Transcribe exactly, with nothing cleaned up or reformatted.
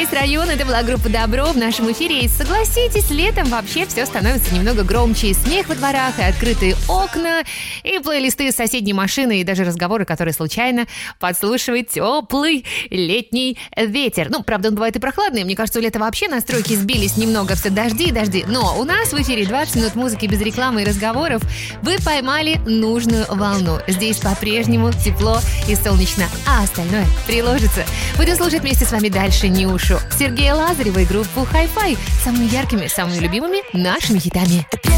Весь район, это была группа «Добро» в нашем эфире. И согласитесь, летом вообще все становится немного громче. И смех во дворах, и открытые окна, и плейлисты из соседней машины, и даже разговоры, которые случайно подслушивает теплый летний ветер. Ну, правда, он бывает и прохладный. Мне кажется, у лета вообще настройки сбились немного. Все дожди и дожди. Но у нас в эфире двадцать минут музыки без рекламы и разговоров. Вы поймали нужную волну. Здесь по-прежнему тепло и солнечно, а остальное приложится. Будем слушать вместе с вами дальше Нюшу, Сергея Лазарева и группу Hi-Fi. Самыми яркими, самыми любимыми нашими хитами.